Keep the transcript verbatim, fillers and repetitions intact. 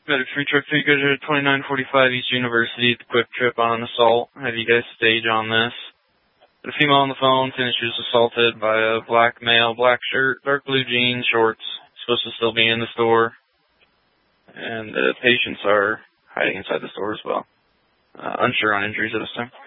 Medic three truck three, go to twenty-nine forty-five East University, the quick trip on an assault. Have you guys stage on this? The female on the phone finished, she was assaulted by a black male, black shirt, dark blue jeans, shorts. Supposed to still be in the store. And the patients are hiding inside the store as well. Uh, unsure on injuries at this time.